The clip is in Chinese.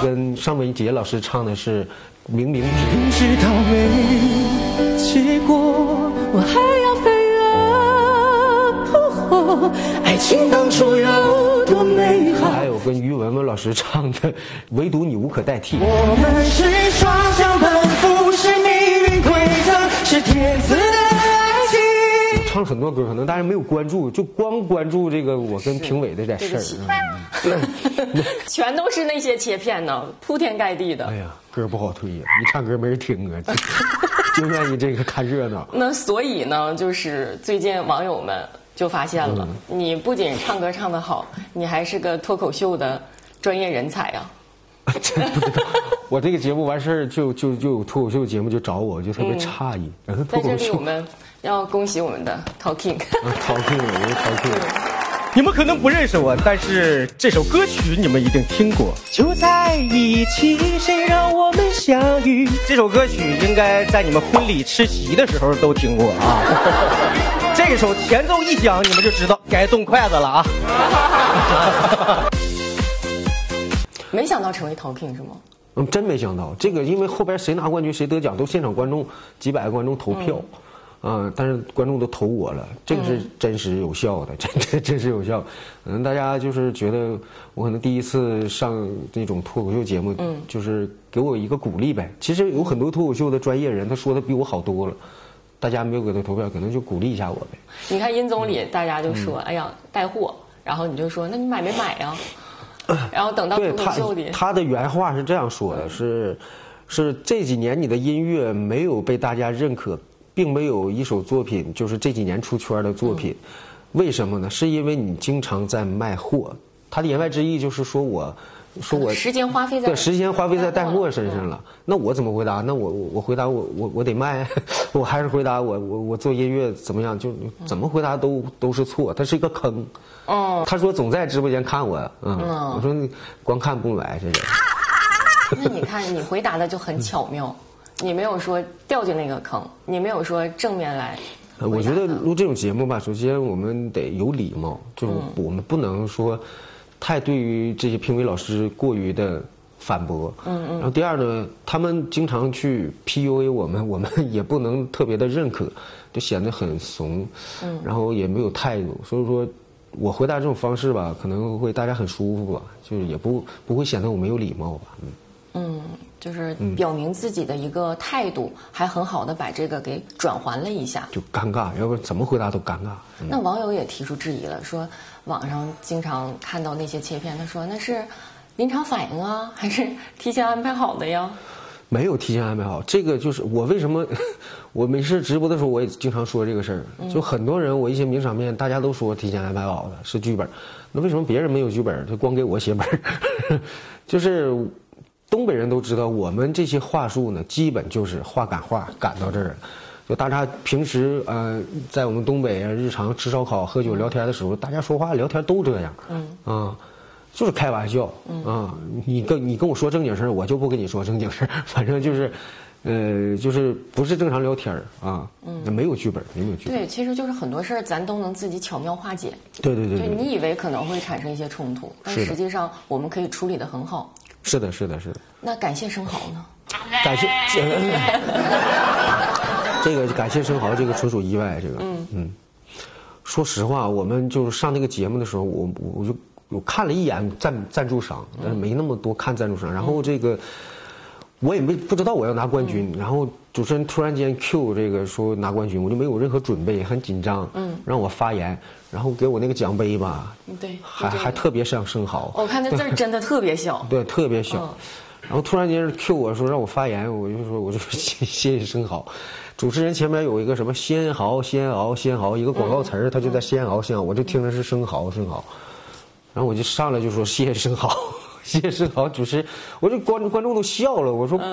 跟尚雯婕老师唱的是《明明知道没结果，我还要飞蛾扑火，爱情当初有多美好。 还有跟于文文老师唱的《唯独你无可代替》。 我们是双向奔赴，是命运规则，是天赐的爱情。 唱了很多歌，可能大家没有关注，就光关注这个我跟评委的这事儿。 全都是那些切片呢，铺天盖地的。 哎呀，歌不好推呀，你唱歌没人听啊，就愿意这个看热闹。 那所以呢，就是最近网友们就发现了，你不仅唱歌唱得好，你还是个脱口秀的专业人才啊！ 真不知道，我这个节目完事儿就有脱口秀节目就找我，就特别诧异。 在这里我们要恭喜我们的 Talking。 Talking， 我是 Talking。 你们可能不认识我，但是这首歌曲你们一定听过。就在一起，谁让我们相遇？这首歌曲应该在你们婚礼吃席的时候都听过啊。这首前奏一响，你们就知道该动筷子了啊。 没想到成为 Talking 是吗？ 真没想到这个，因为后边谁拿冠军谁得奖都现场观众几百个观众投票。但是观众都投我了，这个是真实有效的，真实有效。可能大家就是觉得我可能第一次上那种脱口秀节目，就是给我一个鼓励呗。其实有很多脱口秀的专业人，他说的比我好多了，大家没有给他投票，可能就鼓励一下我呗。 你看殷总理，大家就说，哎呀带货，然后你就说，那你买没买呀？然后等到脱口秀里， 他的原话是这样说的，是这几年你的音乐没有被大家认可。并没有一首作品就是这几年出圈的作品，为什么呢？是因为你经常在卖货。他的言外之意就是说我时间花费在带货身上了。那我怎么回答？那我回答我得卖，我还是回答我做音乐怎么样？就怎么回答都是错，它是一个坑。他说总在直播间看我，我说光看不买这人。 那你看你回答的就很巧妙。你没有说掉进那个坑，你没有说正面来。 我觉得录这种节目吧，首先我们得有礼貌，就是我们不能说太对于这些评委老师过于的反驳。然后第二呢，他们经常去 PUA 我们也不能特别的认可，就显得很怂。然后也没有态度，所以说我回答这种方式吧，可能会大家很舒服吧，就是也不会显得我没有礼貌吧。 就是表明自己的一个态度，还很好的把这个给转还了一下， 就尴尬，要不怎么回答都尴尬。 那网友也提出质疑了，说网上经常看到那些切片，他说那是临场反应啊，还是提前安排好的呀？ 没有提前安排好，这个就是我为什么我没事直播的时候我也经常说这个事儿，就很多人我一些名场面大家都说提前安排好的是剧本，那为什么别人没有剧本，就光给我写本？就是东北人都知道，我们这些话术呢，基本就是话赶话赶到这儿了。就大家平时在我们东北日常吃烧烤、喝酒、聊天的时候，大家说话聊天都这样，就是开玩笑，你跟我说正经事儿，我就不跟你说正经事儿，反正就是，就是不是正常聊天啊，没有剧本，没有剧本。 对，其实就是很多事儿咱都能自己巧妙化解。 对。就你以为可能会产生一些冲突，但实际上我们可以处理得很好。 是的。 那感谢生蚝呢？ 感谢这个感谢生蚝，这个纯属意外。这个说实话，我们就是上那个节目的时候，我看了一眼赞助商，但是没那么多看赞助商。然后这个我也不知道我要拿冠军，然后主持人突然间 Q 这个说拿冠军，我就没有任何准备，很紧张，让我发言，然后给我那个奖杯吧， 对， 还特别像生蚝。 我看那字真的特别小， 对，特别小。然后突然间 Q 我说让我发言，我就说谢谢生蚝。主持人前面有一个什么鲜蚝一个广告词他就在鲜蚝，我就听着是生蚝。然后我就上来就说谢谢生蚝，谢谢生蚝。主持人，我这观众都笑了，我说